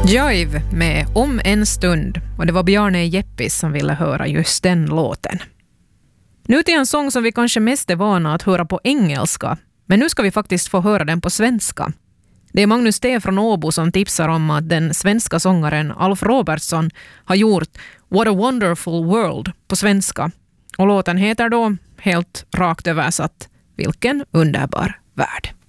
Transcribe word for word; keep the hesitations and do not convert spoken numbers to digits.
Jive med Om en stund, och det var Bjarne Jeppis som ville höra just den låten. Nu till en sång som vi kanske mest är vana att höra på engelska, men nu ska vi faktiskt få höra den på svenska. Det är Magnus T. från Åbo som tipsar om att den svenska sångaren Alf Robertsson har gjort What a Wonderful World på svenska. Och låten heter då, helt rakt översatt, Vilken underbar värld.